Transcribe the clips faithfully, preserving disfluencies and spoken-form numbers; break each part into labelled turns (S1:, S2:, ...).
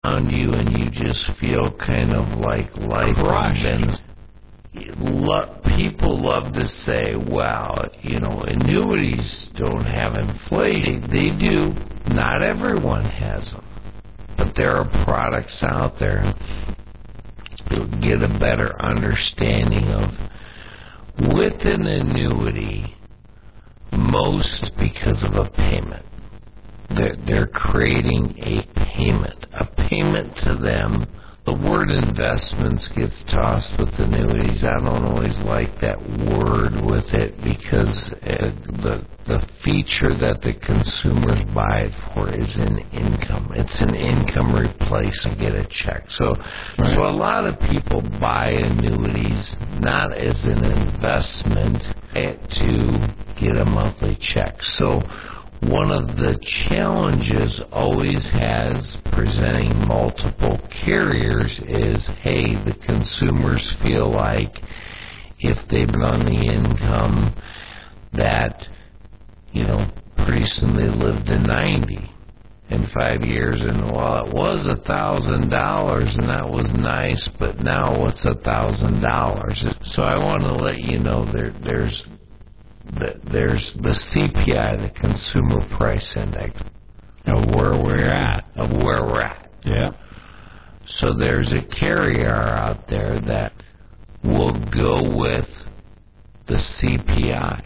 S1: around you and you just feel kind of like life
S2: crushed.
S1: Been, lo- people love to say, wow, you know, annuities don't have inflation. They do. Not everyone has them. But there are products out there to get a better understanding of. With an annuity, most because of a payment. They're, they're creating a payment. A payment to them. The word investments gets tossed with annuities. I don't always like that word with it because uh, the the feature that the consumers buy it for is an income. It's an income replacement. Get a check. So, right. so a lot of people buy annuities not as an investment to get a monthly check. So one of the challenges always has presenting multiple carriers is, hey, the consumers feel like if they've been on the income that, you know, pretty soon they lived to ninety in five years, and well, it was a thousand dollars, and that was nice, but now what's a thousand dollars? So I want to let you know there, there's the, there's the C P I, the Consumer Price Index,
S2: of where we're at,
S1: of where we're at.
S2: Yeah.
S1: So there's a carrier out there that will go with the C P I.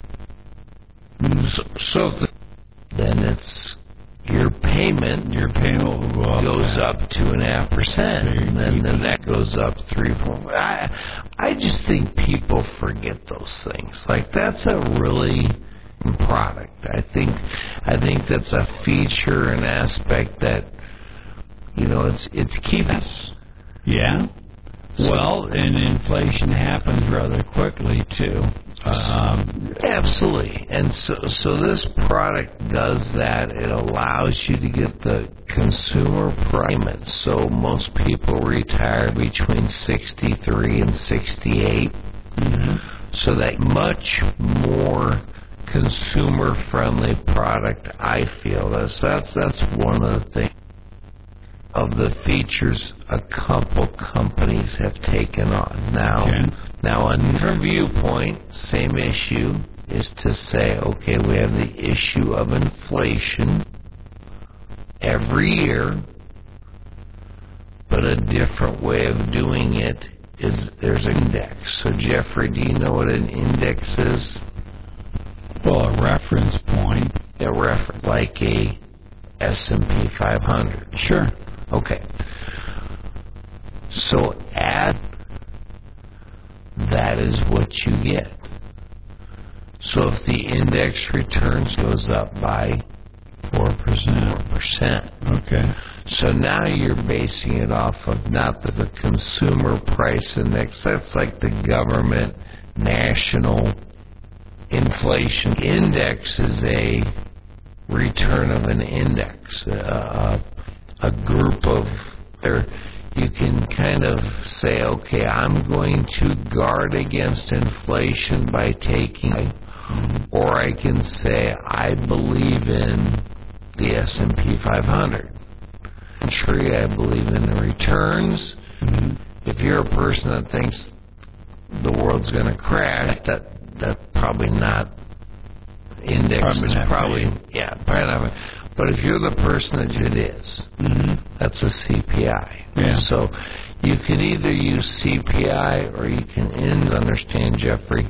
S1: So, so the, then it's your payment.
S2: Your payment will go up
S1: goes
S2: that.
S1: up two and a half percent, and then the next goes up three, four. I, I just think people forget those things. Like that's a really product. I think, I think that's a feature and aspect that, you know, it's it's keeping us.
S2: Yeah. Well, and inflation happens rather quickly too. Um,
S1: Absolutely, and so so this product does that. It allows you to get the consumer price. So most people retire between sixty-three and sixty-eight.
S2: Mm-hmm.
S1: So that much more consumer-friendly product, I feel. That's that's that's one of the things. Of the features a couple companies have taken on. Now,
S2: okay.
S1: now another viewpoint, same issue, is to say, okay, we have the issue of inflation every year, but a different way of doing it is there's an index. So, Jeffrey, do you know what an index is?
S2: Well, a reference point.
S1: A reference, like a S and P five hundred.
S2: Sure.
S1: Okay. So add that is what you get. So if the index returns goes up by
S2: four percent.
S1: Four percent.
S2: Okay.
S1: So now you're basing it off of not the, the consumer price index. That's like the government national inflation index is a return of an index. Uh, a group of there you can kind of say, okay, I'm going to guard against inflation by taking, mm-hmm. or I can say I believe in the S and P five hundred. True, I believe in the returns.
S2: Mm-hmm.
S1: If you're a person that thinks the world's going to crash, that that's probably not index
S2: probably
S1: is
S2: not
S1: probably
S2: paying.
S1: yeah, probably not. But if you're the person that it is,
S2: mm-hmm.
S1: that's a C P I.
S2: Yeah.
S1: So you can either use C P I or you can in, understand, Jeffrey,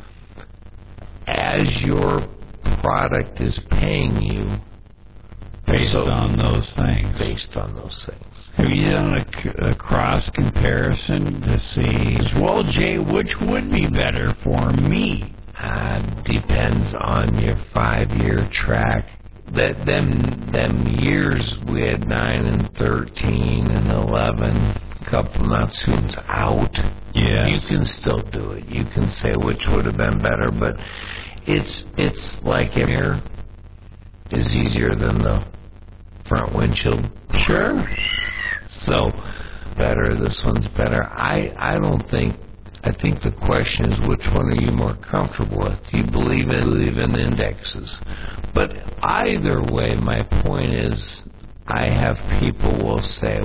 S1: as your product is paying you
S2: based
S1: so,
S2: on those things.
S1: Based on those things.
S2: Have you done a, a cross comparison to see, well, Jay, which would be better for me?
S1: Uh, depends on your five-year track. That them them years we had nine and thirteen and eleven, couple not soon's out.
S2: Yeah,
S1: you can still do it. You can say which would have been better, but it's it's like a mirror is easier than the front windshield.
S2: Sure.
S1: So better. This one's better. I I don't think. I think the question is, which one are you more comfortable with? Do you believe in, believe in indexes? But either way, my point is, I have people will say,